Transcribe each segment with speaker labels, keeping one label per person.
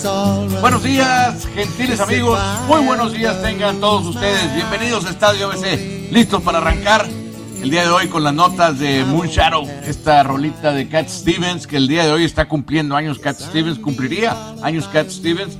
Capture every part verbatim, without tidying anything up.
Speaker 1: Buenos días, gentiles amigos, muy buenos días tengan todos ustedes. Bienvenidos a Estadio A B C, listos para arrancar el día de hoy con las notas de Moonshadow, esta rolita de Cat Stevens, que el día de hoy está cumpliendo años. Cat Stevens cumpliría años Cat Stevens.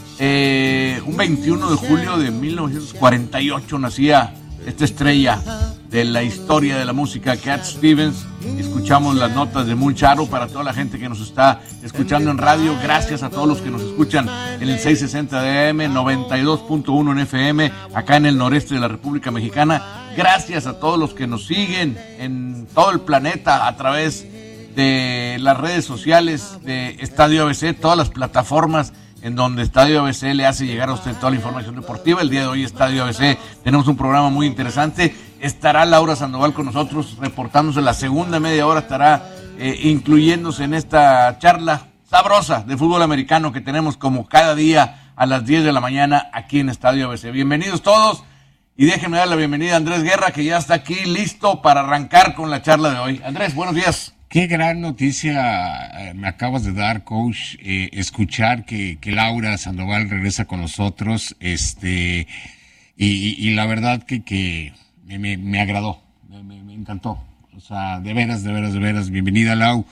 Speaker 1: Eh, un veintiuno de julio de mil novecientos cuarenta y ocho nacía esta estrella de la historia de la música, Cat Stevens. Escuchamos las notas de Moonshadow para toda la gente que nos está escuchando en radio. Gracias a todos los que nos escuchan en el seiscientos sesenta de A M, noventa y dos punto uno en F M, acá en el noreste de la República Mexicana. Gracias a todos los que nos siguen en todo el planeta a través de las redes sociales de Estadio A B C, todas las plataformas en donde Estadio A B C le hace llegar a usted toda la información deportiva. El día de hoy, Estadio A B C, tenemos un programa muy interesante. Estará Laura Sandoval con nosotros, reportándose la segunda media hora, estará eh, incluyéndose en esta charla sabrosa de fútbol americano que tenemos como cada día a las diez de la mañana aquí en Estadio A B C. Bienvenidos todos y déjenme dar la bienvenida a Andrés Guerra, que ya está aquí listo para arrancar con la charla de hoy. Andrés, buenos días.
Speaker 2: Qué gran noticia me acabas de dar, coach, eh, escuchar que, que Laura Sandoval regresa con nosotros, este, y, y, y la verdad que, que me, me, me agradó, me, me encantó, o sea, de veras, de veras, de veras, bienvenida, Lau,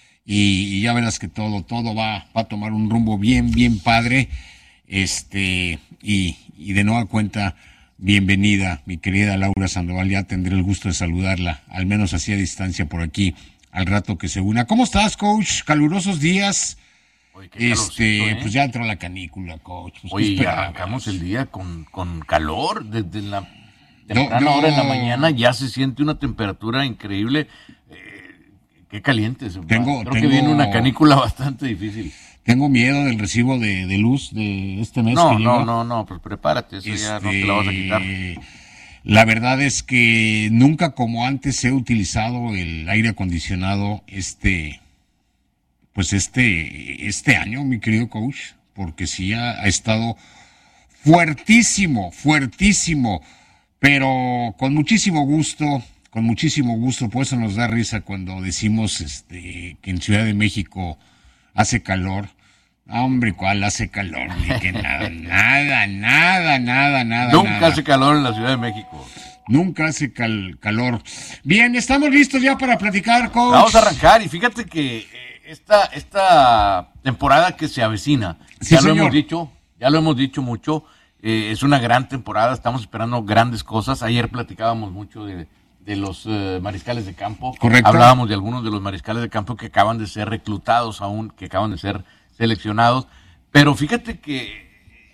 Speaker 2: y, y ya verás que todo, todo va, va a tomar un rumbo bien, bien padre, este, y, y de nueva cuenta, bienvenida, mi querida Laura Sandoval, ya tendré el gusto de saludarla, al menos así a distancia por aquí, al rato que se una. ¿Cómo estás, coach? Calurosos días.
Speaker 1: Oye, qué
Speaker 2: este,
Speaker 1: ¿eh?
Speaker 2: Pues ya entró la canícula, coach. Pues,
Speaker 1: Oye, ya arrancamos el día con, con calor. Desde la temprana
Speaker 2: no, no.
Speaker 1: hora de la mañana ya se siente una temperatura increíble. Eh, qué caliente.
Speaker 2: Tengo,
Speaker 1: Creo
Speaker 2: tengo,
Speaker 1: que viene una canícula bastante difícil.
Speaker 2: Tengo miedo del recibo de, de luz de este mes.
Speaker 1: No,
Speaker 2: que
Speaker 1: no,
Speaker 2: llega.
Speaker 1: no, no, pues prepárate, eso
Speaker 2: este,
Speaker 1: ya no te la vas a quitar.
Speaker 2: La verdad es que nunca como antes he utilizado el aire acondicionado este, pues este, este año, mi querido coach, porque sí ha, ha estado fuertísimo, fuertísimo, pero con muchísimo gusto, con muchísimo gusto, por eso nos da risa cuando decimos este, que en Ciudad de México hace calor. Hombre, ¿cuál hace calor? Ni que nada, nada, nada, nada, nada.
Speaker 1: Nunca
Speaker 2: nada.
Speaker 1: hace calor en la Ciudad de México.
Speaker 2: Nunca hace cal- calor. Bien, estamos listos ya para platicar, coach.
Speaker 1: Vamos a arrancar y fíjate que eh, esta, esta temporada que se avecina,
Speaker 2: Sí,
Speaker 1: ya lo
Speaker 2: señor.
Speaker 1: hemos dicho, ya lo hemos dicho mucho, eh, es una gran temporada, estamos esperando grandes cosas. Ayer platicábamos mucho de, de los eh, mariscales de campo.
Speaker 2: Correcto.
Speaker 1: Hablábamos de algunos de los mariscales de campo que acaban de ser reclutados aún, que acaban de ser seleccionados, pero fíjate que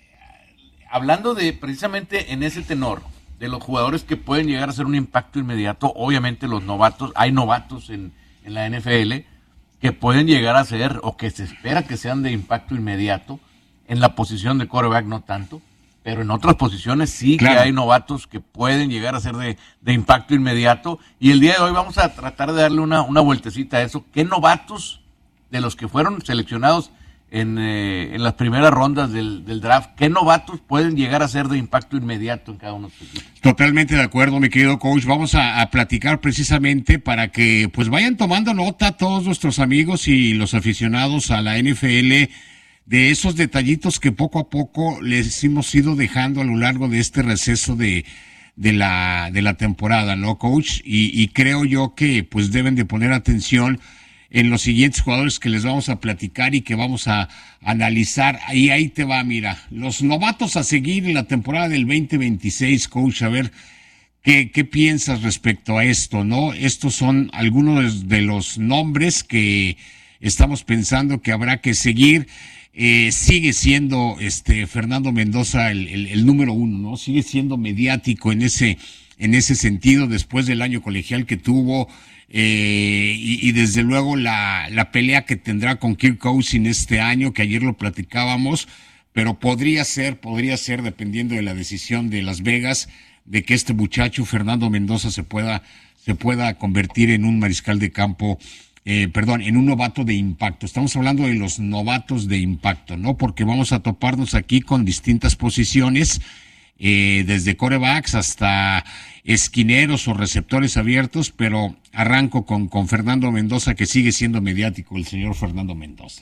Speaker 1: hablando de precisamente en ese tenor de los jugadores que pueden llegar a hacer un impacto inmediato, obviamente los novatos, hay novatos en, en la N F L que pueden llegar a ser o que se espera que sean de impacto inmediato, en la posición de quarterback no tanto, pero en otras posiciones sí
Speaker 2: Claro.
Speaker 1: que hay novatos que pueden llegar a ser de, de impacto inmediato, y el día de hoy vamos a tratar de darle una, una vueltecita a eso. ¿Qué novatos de los que fueron seleccionados En, eh, en las primeras rondas del, del draft, qué novatos pueden llegar a ser de impacto inmediato en cada uno de los equipos?
Speaker 2: Totalmente de acuerdo, mi querido coach. Vamos a, a platicar precisamente para que pues vayan tomando nota todos nuestros amigos y los aficionados a la N F L de esos detallitos que poco a poco les hemos ido dejando a lo largo de este receso de, de la, de la temporada, ¿no, coach? Y, y creo yo que pues deben de poner atención en los siguientes jugadores que les vamos a platicar y que vamos a analizar. Ahí, ahí te va, mira, los novatos a seguir en la temporada del veinte veintiséis, coach, a ver qué, qué piensas respecto a esto, ¿no? Estos son algunos de los nombres que estamos pensando que habrá que seguir. Eh, sigue siendo este Fernando Mendoza el, el, el número uno, ¿no? Sigue siendo mediático en ese, en ese sentido, después del año colegial que tuvo. Eh, y, y desde luego la, la pelea que tendrá con Kirk Cousins este año, que ayer lo platicábamos, pero podría ser, podría ser, dependiendo de la decisión de Las Vegas, de que este muchacho, Fernando Mendoza, se pueda, se pueda convertir en un mariscal de campo, eh, perdón, en un novato de impacto. Estamos hablando de los novatos de impacto, ¿no? Porque vamos a toparnos aquí con distintas posiciones, eh, desde quarterbacks hasta esquineros o receptores abiertos, pero arranco con, con Fernando Mendoza, que sigue siendo mediático, el señor Fernando Mendoza, ¿no?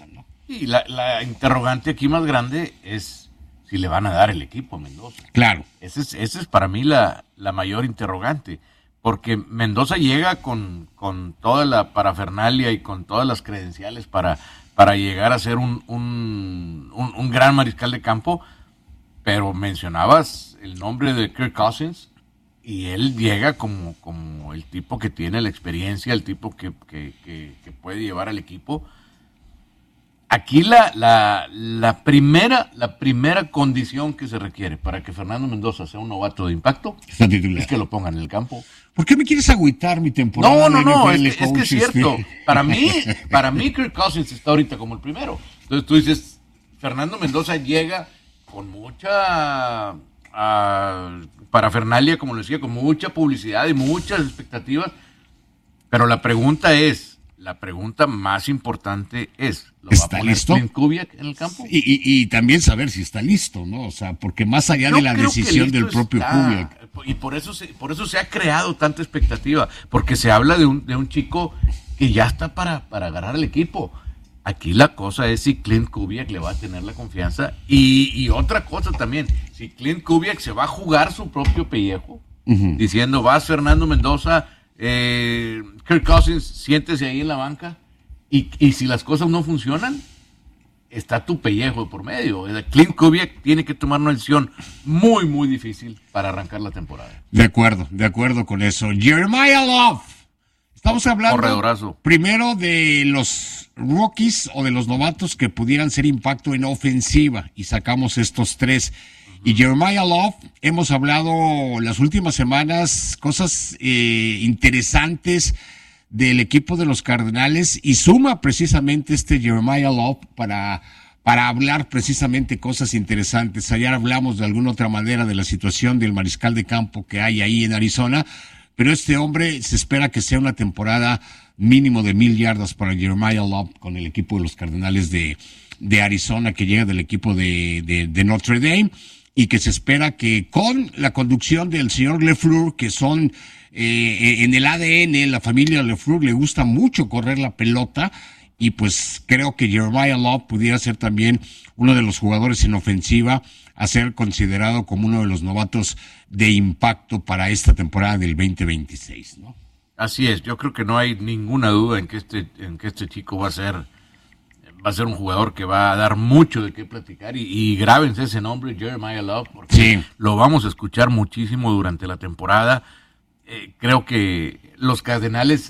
Speaker 1: Y la, la interrogante aquí más grande es si le van a dar el equipo a Mendoza.
Speaker 2: Claro.
Speaker 1: Esa es, ese es para mí la, la mayor interrogante, porque Mendoza llega con, con toda la parafernalia y con todas las credenciales para, para llegar a ser un, un, un, un gran mariscal de campo, pero mencionabas el nombre de Kirk Cousins y él llega como, como el tipo que tiene la experiencia, el tipo que, que, que, que puede llevar al equipo. Aquí la, la, la, primera, la primera condición que se requiere para que Fernando Mendoza sea un novato de impacto es que lo pongan en el campo.
Speaker 2: ¿Por qué me quieres agüitar mi temporada?
Speaker 1: No, no, no, es que, es que es cierto. Para mí, para mí Kirk Cousins está ahorita como el primero. Entonces tú dices, Fernando Mendoza llega con mucha uh, parafernalia, como lo decía, con mucha publicidad y muchas expectativas. Pero la pregunta es, La pregunta más importante es, ¿lo va a poner
Speaker 2: listo?
Speaker 1: Clint Kubiak en el campo?
Speaker 2: Y, y, y también saber si está listo, ¿no? O sea, porque más allá
Speaker 1: Yo
Speaker 2: de la
Speaker 1: creo
Speaker 2: decisión del propio
Speaker 1: está.
Speaker 2: Kubiak.
Speaker 1: Y por eso, se, por eso se ha creado tanta expectativa, porque se habla de un, de un chico que ya está para, para agarrar el equipo. Aquí la cosa es si Clint Kubiak le va a tener la confianza. Y, y otra cosa también, si Clint Kubiak se va a jugar su propio pellejo, uh-huh. diciendo, vas Fernando Mendoza, Eh, Kirk Cousins, siéntese ahí en la banca y, y si las cosas no funcionan, está tu pellejo por medio. Clint Kubiak tiene que tomar una decisión muy, muy difícil para arrancar la temporada.
Speaker 2: De acuerdo, de acuerdo con eso. Jeremiah Love. Estamos hablando
Speaker 1: Corredorazo.
Speaker 2: Primero de los rookies o de los novatos que pudieran ser impacto en ofensiva y sacamos estos tres. Y Jeremiah Love, hemos hablado las últimas semanas cosas eh, interesantes del equipo de los Cardenales y suma precisamente este Jeremiah Love para, para hablar precisamente cosas interesantes. Ayer hablamos de alguna otra manera de la situación del mariscal de campo que hay ahí en Arizona, pero este hombre se espera que sea una temporada mínimo de mil yardas para Jeremiah Love con el equipo de los Cardenales de, de Arizona que llega del equipo de, de, de Notre Dame. Y que se espera que con la conducción del señor LeFleur, que son eh, en el A D N, la familia LeFleur le gusta mucho correr la pelota, y pues creo que Jeremiah Love pudiera ser también uno de los jugadores en ofensiva a ser considerado como uno de los novatos de impacto para esta temporada del veinte veintiséis, ¿no?
Speaker 1: Así es, yo creo que no hay ninguna duda en que este, en que este chico va a ser... va a ser un jugador que va a dar mucho de qué platicar y, y grábense ese nombre, Jeremiah Love, porque sí. lo vamos a escuchar muchísimo durante la temporada. Eh, creo que los Cardenales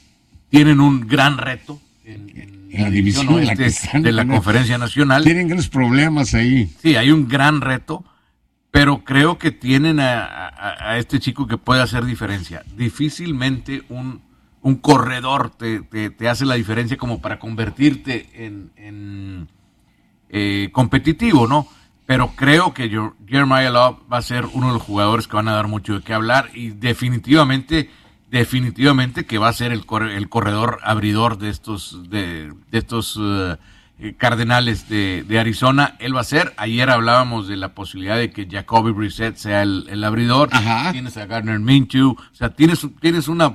Speaker 1: tienen un gran reto en, en,
Speaker 2: en la división, división
Speaker 1: oeste la están, de la no, Conferencia Nacional.
Speaker 2: Tienen grandes problemas ahí.
Speaker 1: Sí, hay un gran reto, pero creo que tienen a, a, a este chico que puede hacer diferencia. Difícilmente un... un corredor te, te, te hace la diferencia como para convertirte en, en eh, competitivo, ¿no? Pero creo que Jeremiah Love va a ser uno de los jugadores que van a dar mucho de qué hablar y definitivamente, definitivamente que va a ser el, corre, el corredor abridor de estos, de, de estos uh, Cardenales de, de Arizona. Él va a ser. Ayer hablábamos de la posibilidad de que Jacoby Brissett sea el, el abridor.
Speaker 2: Ajá.
Speaker 1: Tienes a Gardner Minshew, o sea, tienes, tienes una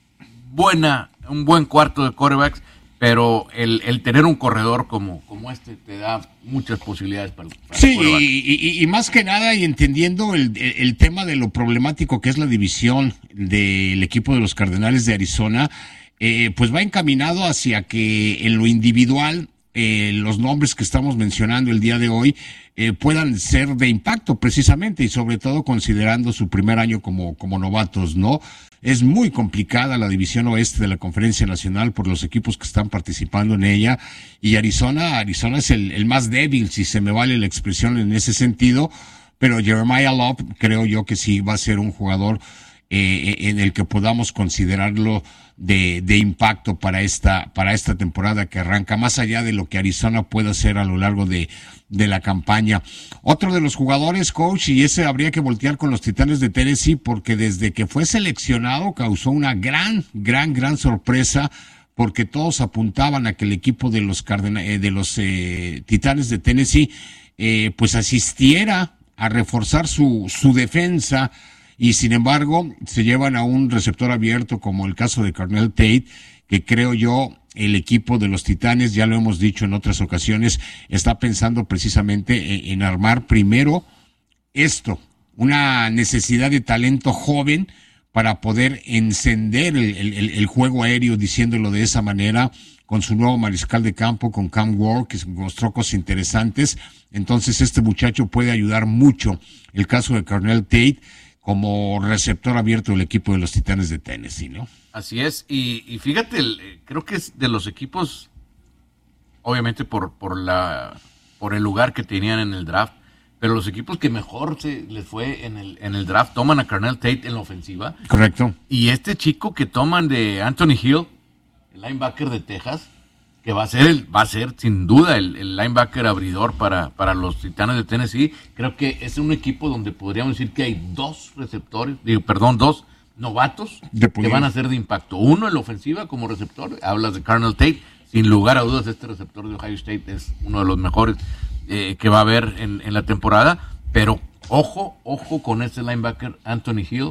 Speaker 1: buena, un buen cuarto de quarterbacks, pero el, el tener un corredor como, como este te da muchas posibilidades para, para
Speaker 2: sí, el y, y, y más que nada, y entendiendo el, el, el tema de lo problemático que es la división del equipo de los Cardenales de Arizona, eh, pues va encaminado hacia que en lo individual eh, los nombres que estamos mencionando el día de hoy eh, puedan ser de impacto precisamente y sobre todo considerando su primer año como, como novatos, ¿no? Es muy complicada la división oeste de la Conferencia Nacional por los equipos que están participando en ella y Arizona, Arizona es el, el más débil, si se me vale la expresión en ese sentido, pero Jeremiah Love creo yo que sí va a ser un jugador eh, en el que podamos considerarlo de, de impacto para esta, para esta temporada que arranca, más allá de lo que Arizona pueda hacer a lo largo de, de la campaña. Otro de los jugadores, coach, y ese habría que voltear con los Titanes de Tennessee, porque desde que fue seleccionado causó una gran, gran, gran sorpresa, porque todos apuntaban a que el equipo de los Cardena, eh, de los eh, Titanes de Tennessee, eh, pues asistiera a reforzar su, su defensa, y sin embargo se llevan a un receptor abierto como el caso de Carnell Tate, que creo yo el equipo de los Titanes, ya lo hemos dicho en otras ocasiones, está pensando precisamente en, en armar primero esto, una necesidad de talento joven para poder encender el, el, el juego aéreo, diciéndolo de esa manera, con su nuevo mariscal de campo, con Cam Ward, que mostró cosas interesantes. Entonces este muchacho puede ayudar mucho. El caso de Carnell Tate como receptor abierto del equipo de los Titanes de Tennessee, ¿no?
Speaker 1: Así es, y, y fíjate, el, creo que es de los equipos, obviamente por, por, la, por el lugar que tenían en el draft, pero los equipos que mejor se les fue en el, en el draft toman a Carnell Tate en la ofensiva.
Speaker 2: Correcto.
Speaker 1: Y este chico que toman de Anthony Hill, el linebacker de Texas, que va a ser el, va a ser sin duda el, el linebacker abridor para, para los Titanes de Tennessee. Creo que es un equipo donde podríamos decir que hay dos receptores, digo, perdón, dos novatos que van a ser de impacto. Uno en la ofensiva como receptor, hablas de Carnell Tate, sin lugar a dudas este receptor de Ohio State es uno de los mejores eh, que va a haber en, en la temporada, pero ojo, ojo con ese linebacker Anthony Hill,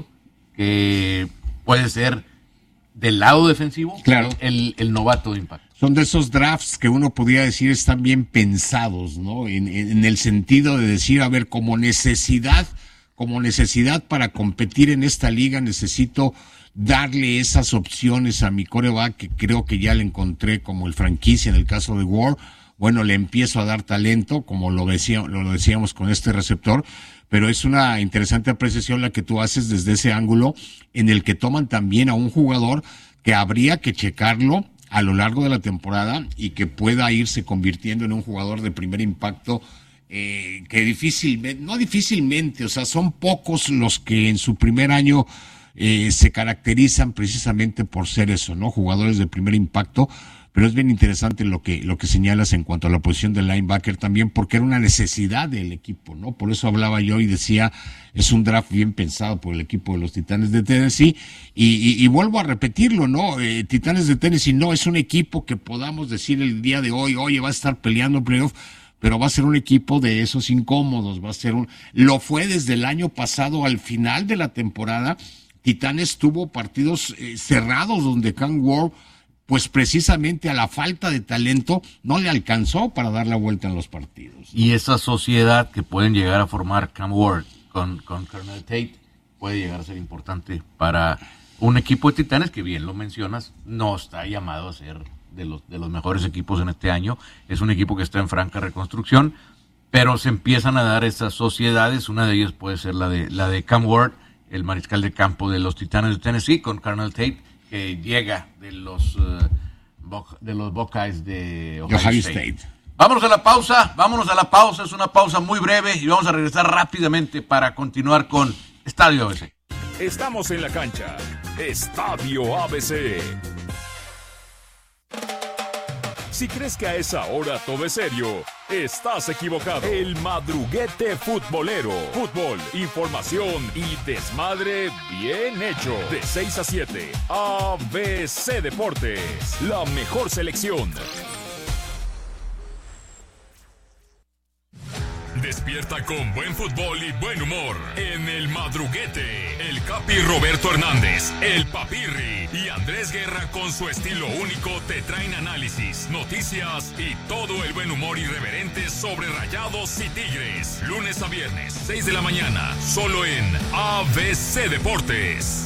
Speaker 1: que puede ser del lado defensivo,
Speaker 2: claro,
Speaker 1: el, el novato de impacto.
Speaker 2: Son de esos drafts que uno podría decir están bien pensados, ¿no? En, en el sentido de decir, a ver, como necesidad, como necesidad para competir en esta liga, necesito darle esas opciones a mi quarterback, que creo que ya le encontré como el franquicia en el caso de Ward. Bueno, le empiezo a dar talento, como lo, decía, lo decíamos con este receptor, pero es una interesante apreciación la que tú haces desde ese ángulo, en el que toman también a un jugador que habría que checarlo a lo largo de la temporada y que pueda irse convirtiendo en un jugador de primer impacto, eh, que difícilmente, no difícilmente, o sea, son pocos los que en su primer año eh, se caracterizan precisamente por ser eso, ¿no? Jugadores de primer impacto. Pero es bien interesante lo que lo que señalas en cuanto a la posición del linebacker también, porque era una necesidad del equipo, ¿no? Por eso hablaba yo y decía, es un draft bien pensado por el equipo de los Titanes de Tennessee, y, y, y vuelvo a repetirlo, ¿no? Eh, Titanes de Tennessee no es un equipo que podamos decir el día de hoy, oye, va a estar peleando playoff, pero va a ser un equipo de esos incómodos, va a ser un... Lo fue desde el año pasado al final de la temporada. Titanes tuvo partidos eh, cerrados donde Cam Ward, pues precisamente a la falta de talento, no le alcanzó para dar la vuelta en los partidos, ¿no?
Speaker 1: Y esa sociedad que pueden llegar a formar Cam Ward con, con Carnell Tate puede llegar a ser importante para un equipo de Titanes que, bien lo mencionas, no está llamado a ser de los, de los mejores equipos en este año. Es un equipo que está en franca reconstrucción, pero se empiezan a dar esas sociedades. Una de ellas puede ser la de, la de Cam Ward, el mariscal de campo de los Titanes de Tennessee, con Carnell Tate, que llega de los uh, de los Buckeyes de Ohio, Ohio State. State. Vámonos a la pausa, vámonos a la pausa, es una pausa muy breve y vamos a regresar rápidamente para continuar con Estadio A B C.
Speaker 3: Estamos en la cancha, Estadio A B C. Si crees que a esa hora todo es serio, estás equivocado. El madruguete futbolero. Fútbol, información y desmadre bien hecho. De seis a siete, A B C Deportes. La mejor selección. Despierta con buen fútbol y buen humor en el madruguete. El Capi Roberto Hernández, el Papirri y Andrés Guerra con su estilo único te traen análisis, noticias y todo el buen humor irreverente sobre Rayados y Tigres. Lunes a viernes, seis de la mañana, solo en A B C Deportes.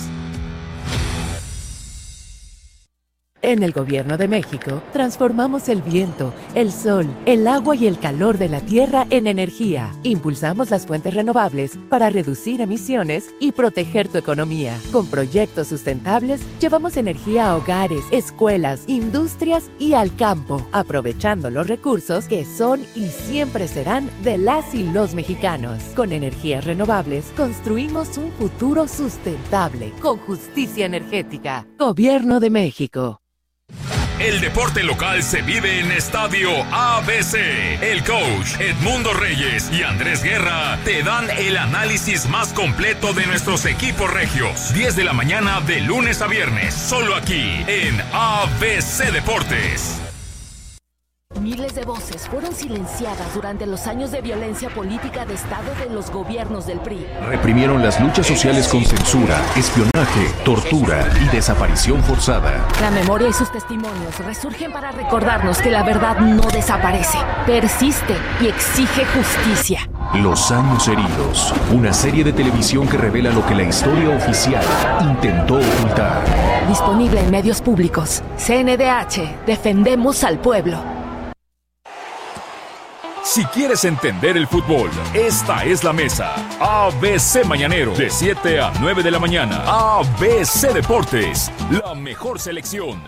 Speaker 4: En el Gobierno de México, transformamos el viento, el sol, el agua y el calor de la tierra en energía. Impulsamos las fuentes renovables para reducir emisiones y proteger tu economía. Con proyectos sustentables, llevamos energía a hogares, escuelas, industrias y al campo, aprovechando los recursos que son y siempre serán de las y los mexicanos. Con energías renovables, construimos un futuro sustentable, con justicia energética. Gobierno de México.
Speaker 3: El deporte local se vive en Estadio A B C. El coach Edmundo Reyes y Andrés Guerra te dan el análisis más completo de nuestros equipos regios. diez de la mañana de lunes a viernes, solo aquí en A B C Deportes.
Speaker 5: Miles de voces fueron silenciadas durante los años de violencia política de Estado de los gobiernos del P R I.
Speaker 6: Reprimieron las luchas sociales con censura, espionaje, tortura y desaparición forzada.
Speaker 5: La memoria y sus testimonios resurgen para recordarnos que la verdad no desaparece, persiste y exige justicia.
Speaker 6: Los años heridos, una serie de televisión que revela lo que la historia oficial intentó ocultar.
Speaker 5: Disponible en medios públicos. C N D H, defendemos al pueblo.
Speaker 3: Si quieres entender el fútbol, esta es la mesa. A B C Mañanero, de siete a nueve de la mañana. A B C Deportes, la mejor selección.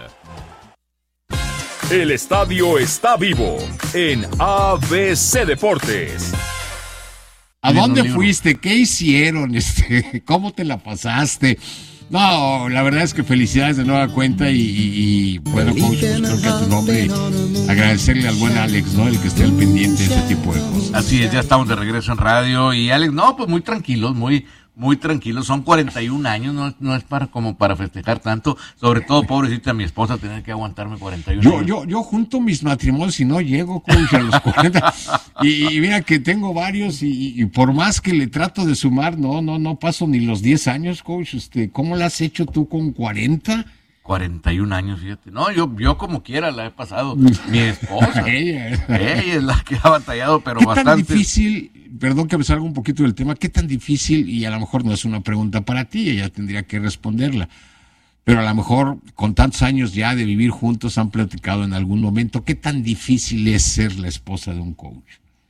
Speaker 3: El estadio está vivo en A B C Deportes.
Speaker 2: ¿A dónde fuiste? ¿Qué hicieron? Este, ¿Cómo te la pasaste? No, la verdad es que felicidades de nueva cuenta y, y, y bueno, coach, pues creo que a tu nombre agradecerle al buen Alex, ¿no? El que esté al pendiente de ese tipo de cosas.
Speaker 1: Así es, ya estamos de regreso en radio y Alex, no, pues muy tranquilos, muy muy tranquilos, son cuarenta y un años, no, no es para como para festejar tanto, sobre todo pobrecita mi esposa tener que aguantarme cuarenta y un
Speaker 2: yo,
Speaker 1: años.
Speaker 2: Yo, yo junto mis matrimonios y no llego, coach, a los cuarenta y, y mira que tengo varios y, y por más que le trato de sumar, no, no, no paso ni los diez años, coach. Este, ¿cómo la has hecho tú con cuarenta?
Speaker 1: cuarenta y un años, fíjate. No, yo, yo como quiera la he pasado. Mi esposa.
Speaker 2: ella.
Speaker 1: ella es la que ha batallado, pero
Speaker 2: ¿Qué
Speaker 1: bastante.
Speaker 2: Tan difícil, perdón que me salga un poquito del tema, qué tan difícil, y a lo mejor no es una pregunta para ti, ella tendría que responderla, pero a lo mejor con tantos años ya de vivir juntos han platicado en algún momento, ¿qué tan difícil es ser la esposa de un coach?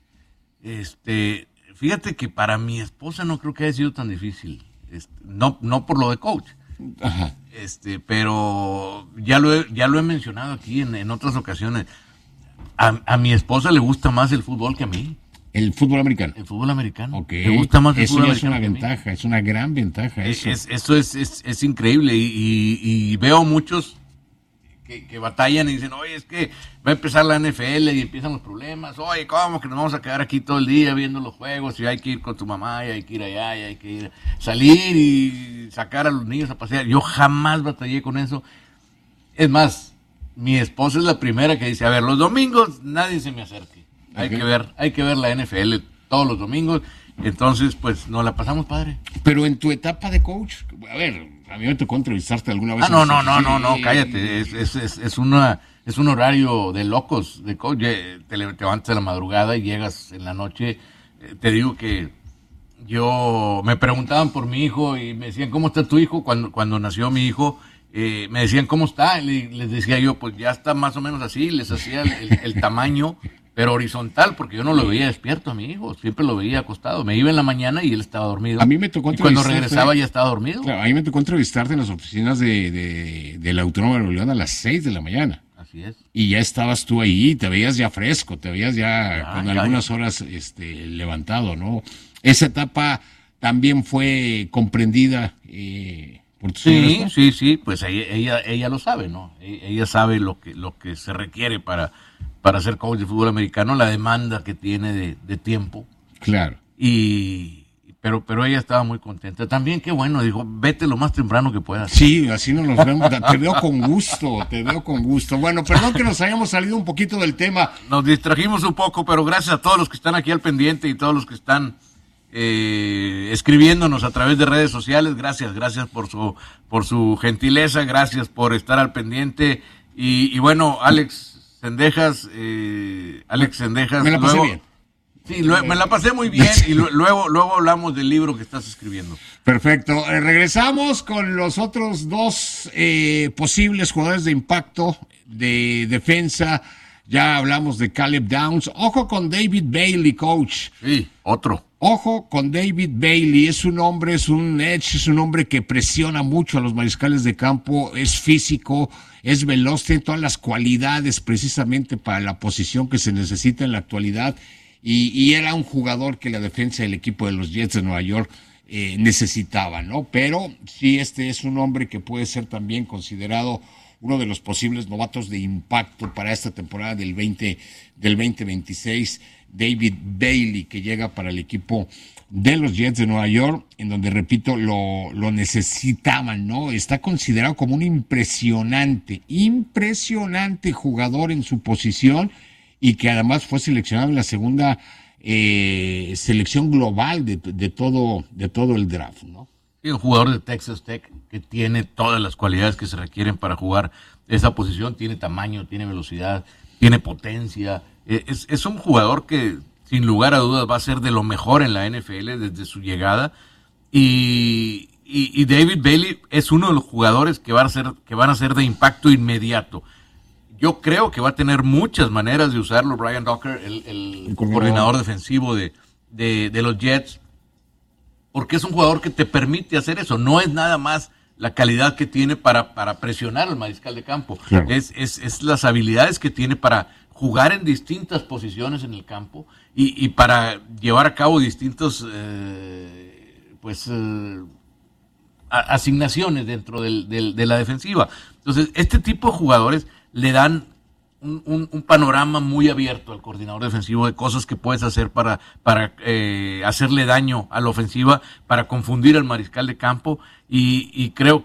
Speaker 1: Este, fíjate que para mi esposa no creo que haya sido tan difícil. Este, no, no por lo de coach.
Speaker 2: Ajá.
Speaker 1: Este, pero ya lo he, ya lo he mencionado aquí en, en otras ocasiones. A, a mi esposa le gusta más el fútbol que a mí.
Speaker 2: El fútbol americano.
Speaker 1: El fútbol americano.
Speaker 2: Okay.
Speaker 1: Le gusta más el
Speaker 2: eso
Speaker 1: fútbol
Speaker 2: ya es una
Speaker 1: americano
Speaker 2: ventaja, es una gran ventaja.
Speaker 1: Es,
Speaker 2: eso
Speaker 1: es, eso es, es, es increíble y, y, y veo muchos que, que batallan y dicen, oye, es que va a empezar la N F L y empiezan los problemas. Oye, ¿cómo que nos vamos a quedar aquí todo el día viendo los juegos y hay que ir con tu mamá y hay que ir allá y hay que ir salir y sacar a los niños a pasear? Yo jamás batallé con eso. Es más, mi esposa es la primera que dice, a ver, los domingos nadie se me acerque. Hay okay. que ver, hay que ver la N F L todos los domingos. Entonces, pues, nos la pasamos padre.
Speaker 2: Pero en tu etapa de coach, a ver, a mí me tocó entrevistarte alguna vez.
Speaker 1: Ah, no, no, no, no, no, cállate. Es, es, es, es una, es un horario de locos de coach. Te levantas a la madrugada y llegas en la noche. Te digo que yo, me preguntaban por mi hijo y me decían, ¿cómo está tu hijo? Cuando, cuando nació mi hijo, eh, me decían, ¿cómo está? Y les decía yo, pues ya está más o menos así. Les hacía el, el, el tamaño, pero horizontal, porque yo no lo veía despierto a mi hijo, siempre lo veía acostado. Me iba en la mañana y él estaba dormido.
Speaker 2: A mí me tocó
Speaker 1: y cuando regresaba ya estaba dormido.
Speaker 2: Claro, a mí me tocó entrevistarte en las oficinas de, de, de la Autónoma de Nuevo León a las seis de la mañana.
Speaker 1: Así es.
Speaker 2: Y ya estabas tú ahí, te veías ya fresco, te veías ya, ya con ya, algunas ya. horas este, levantado, ¿no? Esa etapa también fue comprendida eh, por tus
Speaker 1: Sí,
Speaker 2: señores,
Speaker 1: sí, sí, pues ella, ella, ella lo sabe, ¿no? Ella sabe lo que, lo que se requiere para... para ser coach de fútbol americano, la demanda que tiene de, de tiempo.
Speaker 2: Claro.
Speaker 1: Y pero pero ella estaba muy contenta. También, qué bueno, dijo, vete lo más temprano que puedas.
Speaker 2: Sí, así no nos vemos. Te veo con gusto, te veo con gusto. Bueno, perdón que nos hayamos salido un poquito del tema.
Speaker 1: Nos distrajimos un poco, pero gracias a todos los que están aquí al pendiente y todos los que están eh, escribiéndonos a través de redes sociales. Gracias, gracias por su por su gentileza, gracias por estar al pendiente. Y, y bueno, Alex Cendejas, eh, Alex Cendejas.
Speaker 2: Me la pasé
Speaker 1: luego,
Speaker 2: bien.
Speaker 1: Sí, lo, me la pasé muy bien y lo, luego, luego hablamos del libro que estás escribiendo.
Speaker 2: Perfecto. Eh, regresamos con los otros dos eh, posibles jugadores de impacto de defensa. Ya hablamos de Caleb Downs. Ojo con David Bailey, coach.
Speaker 1: Sí, otro.
Speaker 2: Ojo con David Bailey. Es un hombre, es un edge, es un hombre que presiona mucho a los mariscales de campo. Es físico, es veloz, tiene todas las cualidades precisamente para la posición que se necesita en la actualidad. Y, y era un jugador que la defensa del equipo de los Jets de Nueva York eh, necesitaba, ¿no? Pero sí, este es un hombre que puede ser también considerado uno de los posibles novatos de impacto para esta temporada del veinte del veinte veintiséis, David Bailey, que llega para el equipo de los Jets de Nueva York, en donde, repito, lo, lo necesitaban, ¿no? Está considerado como un impresionante, impresionante jugador en su posición y que además fue seleccionado en la segunda eh, selección global de, de todo de todo el draft, ¿no?
Speaker 1: Sí, un jugador de Texas Tech que tiene todas las cualidades que se requieren para jugar esa posición, tiene tamaño, tiene velocidad, tiene potencia, es, es un jugador que sin lugar a dudas va a ser de lo mejor en la N F L desde su llegada, y, y, y David Bailey es uno de los jugadores que van a ser, que van a ser de impacto inmediato. Yo creo que va a tener muchas maneras de usarlo Brian Docker, el, el, el coordinador defensivo de, de, de los Jets, porque es un jugador que te permite hacer eso. No es nada más la calidad que tiene para, para presionar al mariscal de campo. Claro. Es, es, es las habilidades que tiene para jugar en distintas posiciones en el campo y, y para llevar a cabo distintos eh, pues eh, a, asignaciones dentro del, del, de la defensiva. Entonces, este tipo de jugadores le dan un, un, un panorama muy abierto al coordinador defensivo de cosas que puedes hacer para, para eh, hacerle daño a la ofensiva, para confundir al mariscal de campo, y, y creo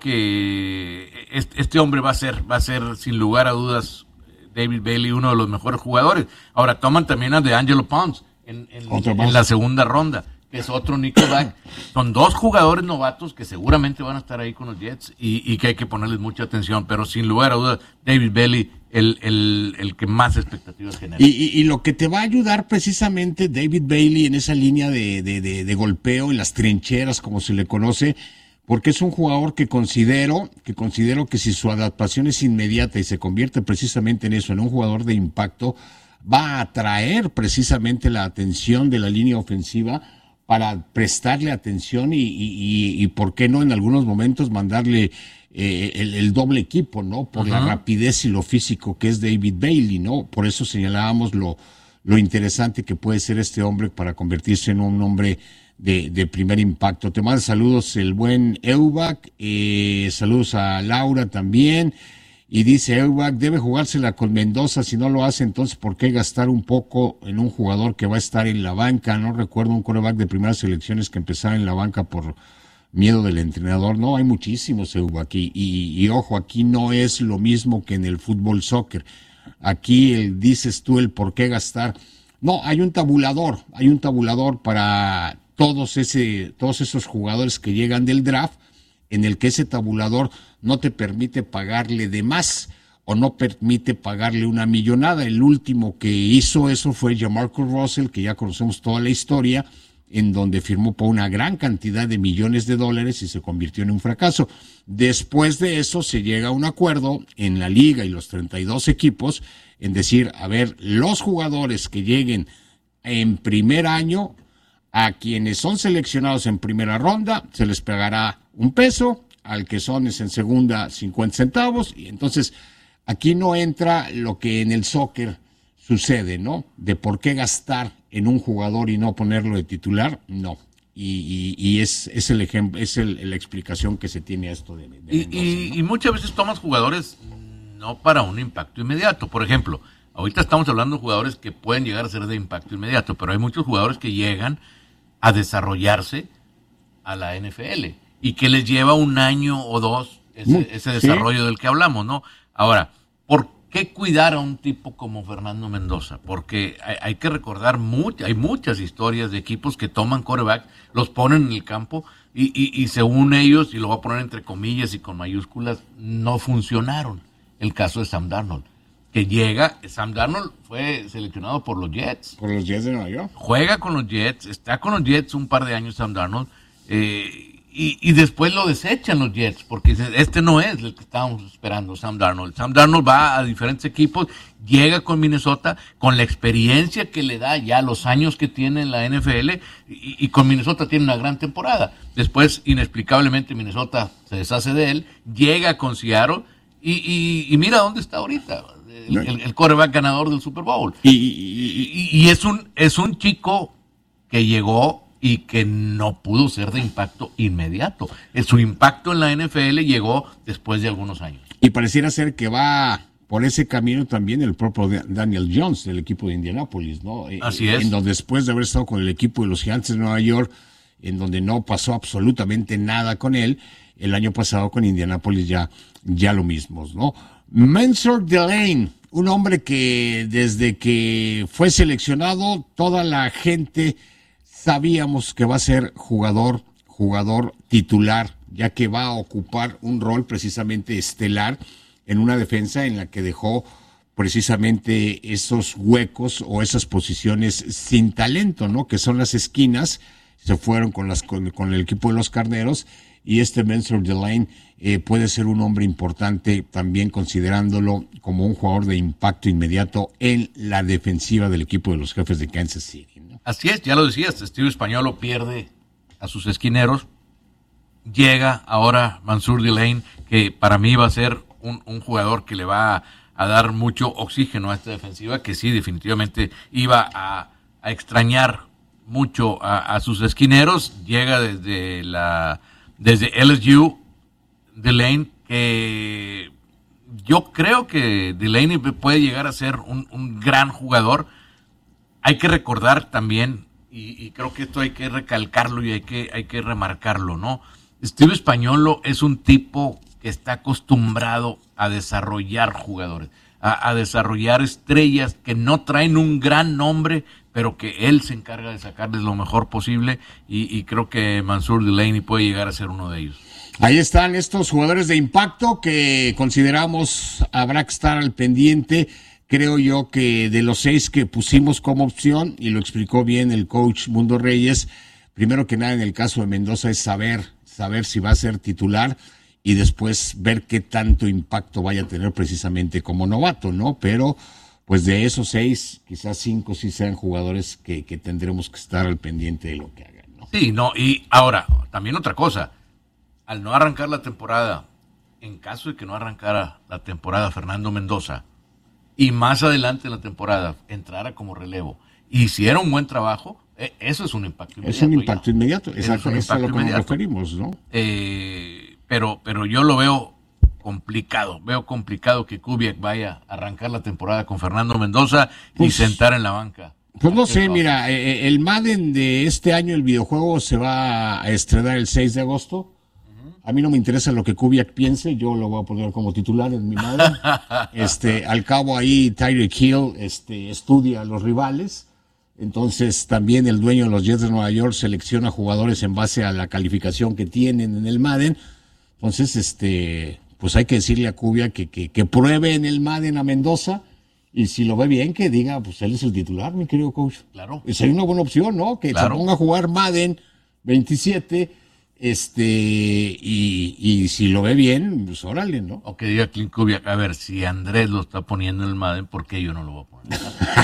Speaker 1: que este, este hombre va a ser, va a ser sin lugar a dudas, David Bailey, uno de los mejores jugadores. Ahora toman también a DeAngelo Ponce en, en, en la segunda ronda, que es otro nickelback. Son dos jugadores novatos que seguramente van a estar ahí con los Jets y, y que hay que ponerles mucha atención, pero sin lugar a dudas, David Bailey, el, el, el que más expectativas genera.
Speaker 2: Y, y, y lo que te va a ayudar precisamente David Bailey en esa línea de, de, de, de golpeo, en las trincheras, como se le conoce, porque es un jugador que considero, que considero que si su adaptación es inmediata y se convierte precisamente en eso, en un jugador de impacto, va a atraer precisamente la atención de la línea ofensiva para prestarle atención y, y, y, y por qué no en algunos momentos mandarle eh, el, el doble equipo, ¿no? Por uh-huh. la rapidez y lo físico que es David Bailey, ¿no? Por eso señalábamos lo, lo interesante que puede ser este hombre para convertirse en un hombre de, de primer impacto. Te mando saludos el buen Eubach, eh, saludos a Laura también. Y dice Eubach, debe jugársela con Mendoza, si no lo hace, entonces ¿por qué gastar un poco en un jugador que va a estar en la banca? No recuerdo un quarterback de primeras selecciones que empezara en la banca por miedo del entrenador. No, hay muchísimos Eubach, y, y, y ojo, aquí no es lo mismo que en el fútbol soccer. Aquí el, dices tú el por qué gastar. No, hay un tabulador, hay un tabulador para todos ese, todos esos jugadores que llegan del draft, en el que ese tabulador no te permite pagarle de más o no permite pagarle una millonada. El último que hizo eso fue Jamarcus Russell, que ya conocemos toda la historia, en donde firmó por una gran cantidad de millones de dólares y se convirtió en un fracaso. Después de eso se llega a un acuerdo en la liga y los treinta y dos equipos en decir, a ver, los jugadores que lleguen en primer año, a quienes son seleccionados en primera ronda, se les pagará un peso, al que son es en segunda cincuenta centavos, y entonces aquí no entra lo que en el soccer sucede, ¿no? De por qué gastar en un jugador y no ponerlo de titular, no. Y, y, y es, es el ejemplo, es el, la explicación que se tiene a esto de, de
Speaker 1: y, Mendoza, y, ¿no? Y muchas veces tomas jugadores no para un impacto inmediato. Por ejemplo, ahorita estamos hablando de jugadores que pueden llegar a ser de impacto inmediato, pero hay muchos jugadores que llegan a desarrollarse a la N F L y que les lleva un año o dos ese, ese desarrollo ¿sí? del que hablamos, ¿no? Ahora, ¿por qué cuidar a un tipo como Fernando Mendoza? Porque hay, hay que recordar, much, hay muchas historias de equipos que toman quarterback, los ponen en el campo y, y, y según ellos, y lo voy a poner entre comillas y con mayúsculas, no funcionaron. El caso de Sam Darnold, que llega, Sam Darnold fue seleccionado por los Jets.
Speaker 2: Por los Jets de Nueva York.
Speaker 1: Juega con los Jets, está con los Jets un par de años Sam Darnold, eh, y, y después lo desechan los Jets, porque dicen, este no es el que estábamos esperando, Sam Darnold. Sam Darnold va a diferentes equipos, llega con Minnesota, con la experiencia que le da ya, los años que tiene en la N F L, y, y con Minnesota tiene una gran temporada. Después, inexplicablemente, Minnesota se deshace de él, llega con Seattle, y, y, y mira dónde está ahorita. El, el, el quarterback ganador del Super Bowl. Y, y, y, y es un es un chico que llegó y que no pudo ser de impacto inmediato. Su impacto en la N F L llegó después de algunos años.
Speaker 2: Y pareciera ser que va por ese camino también el propio Daniel Jones del equipo de Indianápolis, ¿no?
Speaker 1: Así es.
Speaker 2: En donde después de haber estado con el equipo de los Gigantes de Nueva York, en donde no pasó absolutamente nada con él, el año pasado con Indianápolis ya, ya lo mismo, ¿no? Mensor Delane, un hombre que desde que fue seleccionado, toda la gente sabíamos que va a ser jugador, jugador titular, ya que va a ocupar un rol precisamente estelar en una defensa en la que dejó precisamente esos huecos o esas posiciones sin talento, ¿no? Que son las esquinas. Se fueron con las con, con el equipo de los Carneros, y este Mansur Delane eh, puede ser un hombre importante también, considerándolo como un jugador de impacto inmediato en la defensiva del equipo de los Jefes de Kansas City, ¿no?
Speaker 1: Así es, ya lo decías, Steve Spagnuolo pierde a sus esquineros, llega ahora Mansur Delane, que para mí va a ser un, un jugador que le va a, a dar mucho oxígeno a esta defensiva, que sí, definitivamente iba a, a extrañar mucho a, a sus esquineros. Llega desde la desde L S U Delane, que yo creo que Delane puede llegar a ser un, un gran jugador. Hay que recordar también, y, y creo que esto hay que recalcarlo y hay que, hay que remarcarlo, ¿no? Steve Spagnuolo es un tipo que está acostumbrado a desarrollar jugadores, a, a desarrollar estrellas que no traen un gran nombre, pero que él se encarga de sacarles lo mejor posible, y, y creo que Mansur Delane puede llegar a ser uno de ellos.
Speaker 2: Ahí están estos jugadores de impacto que consideramos habrá que estar al pendiente. Creo yo que de los seis que pusimos como opción, y lo explicó bien el coach Mundo Reyes, primero que nada en el caso de Mendoza es saber, saber si va a ser titular, y después ver qué tanto impacto vaya a tener precisamente como novato, ¿no? Pero pues de esos seis, quizás cinco sí sean jugadores que, que tendremos que estar al pendiente de lo que hagan, ¿no?
Speaker 1: Sí, no, y ahora, también otra cosa, al no arrancar la temporada, en caso de que no arrancara la temporada Fernando Mendoza, y más adelante en la temporada entrara como relevo, y hiciera un buen trabajo, eh, eso es un impacto inmediato.
Speaker 2: Es un impacto
Speaker 1: ya.
Speaker 2: inmediato, exacto,
Speaker 1: es, un
Speaker 2: es a lo que
Speaker 1: inmediato.
Speaker 2: nos referimos, ¿no?
Speaker 1: Eh, pero, pero yo lo veo complicado, veo complicado que Kubiak vaya a arrancar la temporada con Fernando Mendoza
Speaker 2: pues,
Speaker 1: y sentar en la banca.
Speaker 2: Pues no sé, mira, eh, el Madden de este año, el videojuego, se va a estrenar el seis de agosto. A mí no me interesa lo que Kubiak piense, yo lo voy a poner como titular en mi Madden. Este, al cabo ahí Tyreek Hill este, estudia a los rivales. Entonces también el dueño de los Jets de Nueva York selecciona jugadores en base a la calificación que tienen en el Madden. Entonces, este, pues hay que decirle a Kubiak que, que, que pruebe en el Madden a Mendoza, y si lo ve bien, que diga, pues él es el titular, mi querido coach.
Speaker 1: Claro.
Speaker 2: Esa es una buena opción, ¿no? Que
Speaker 1: claro.
Speaker 2: se ponga a jugar Madden veintisiete, este, y, y si lo ve bien, pues órale, ¿no?
Speaker 1: O que diga Clint Kubiak, a ver, si Andrés lo está poniendo en el Madden, ¿por qué yo no lo voy a poner?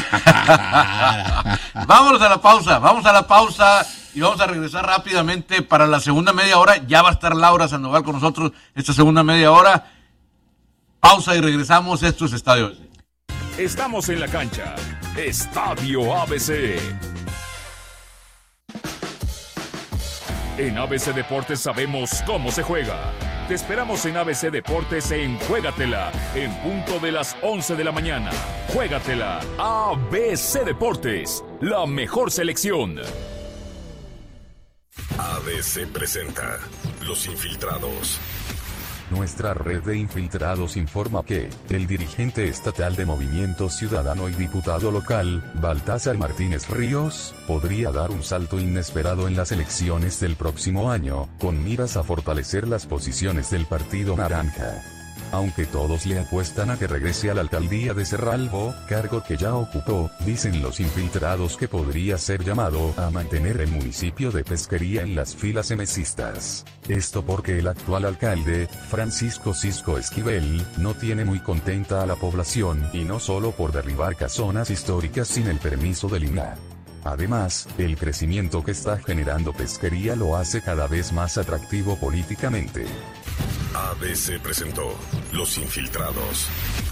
Speaker 1: Vámonos a la pausa, vamos a la pausa y vamos a regresar rápidamente para la segunda media hora. Ya va a estar Laura Sandoval con nosotros esta segunda media hora. Pausa y regresamos. Esto es Estadio A B C.
Speaker 3: Estamos en la cancha. Estadio A B C. En A B C Deportes sabemos cómo se juega. Te esperamos en A B C Deportes en Juégatela, en punto de las once de la mañana. Juégatela, A B C Deportes, la mejor selección.
Speaker 7: A B C presenta Los Infiltrados.
Speaker 8: Nuestra red de infiltrados informa que el dirigente estatal de Movimiento Ciudadano y diputado local, Baltasar Martínez Ríos, podría dar un salto inesperado en las elecciones del próximo año, con miras a fortalecer las posiciones del Partido Naranja. Aunque todos le apuestan a que regrese a la alcaldía de Cerralbo, cargo que ya ocupó, dicen los infiltrados que podría ser llamado a mantener el municipio de Pesquería en las filas emesistas. Esto porque el actual alcalde, Francisco Cisco Esquivel, no tiene muy contenta a la población, y no solo por derribar casonas históricas sin el permiso del I N A H. Además, el crecimiento que está generando Pesquería lo hace cada vez más atractivo políticamente.
Speaker 7: A B C presentó Los Infiltrados.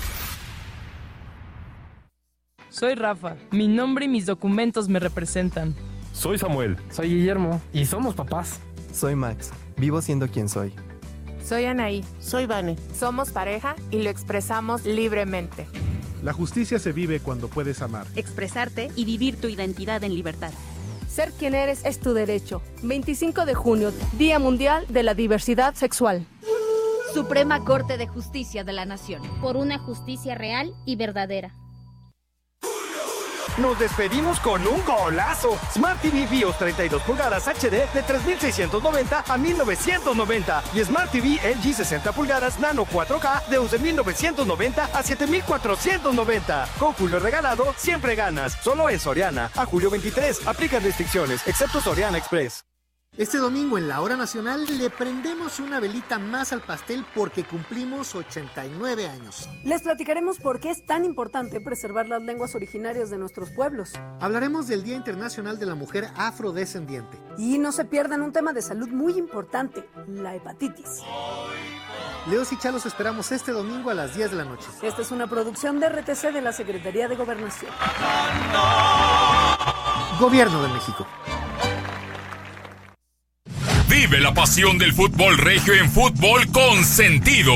Speaker 9: Soy Rafa. Mi nombre y mis documentos me representan.
Speaker 10: Soy Samuel.
Speaker 11: Soy Guillermo.
Speaker 10: Y somos papás.
Speaker 11: Soy Max. Vivo siendo quien soy.
Speaker 12: Soy Anaí.
Speaker 13: Soy Vane.
Speaker 12: Somos pareja y lo expresamos libremente.
Speaker 14: La justicia se vive cuando puedes amar,
Speaker 15: expresarte y vivir tu identidad en libertad.
Speaker 16: Ser quien eres es tu derecho. veinticinco de junio, Día Mundial de la Diversidad Sexual.
Speaker 10: Suprema Corte de Justicia de la Nación.
Speaker 13: Por una justicia real y verdadera.
Speaker 16: Nos despedimos con un golazo. Smart T V BIOS treinta y dos pulgadas H D de tres mil seiscientos noventa a mil novecientos noventa y Smart T V L G sesenta pulgadas Nano cuatro K de once mil novecientos noventa a siete mil cuatrocientos noventa. Con Julio regalado, siempre ganas. Solo en Soriana. A julio veintitrés. Aplican restricciones, excepto Soriana Express.
Speaker 17: Este domingo en la hora nacional le prendemos una velita más al pastel porque cumplimos ochenta y nueve años.
Speaker 18: Les platicaremos por qué es tan importante preservar las lenguas originarias de nuestros pueblos.
Speaker 17: Hablaremos del Día Internacional de la Mujer Afrodescendiente.
Speaker 18: Y no se pierdan un tema de salud muy importante, la hepatitis.
Speaker 17: Leos y Chalos esperamos este domingo a las diez de la noche.
Speaker 18: Esta es una producción de R T C de la Secretaría de Gobernación.
Speaker 17: Gobierno de México.
Speaker 3: Vive la pasión del fútbol regio en Fútbol con Sentido.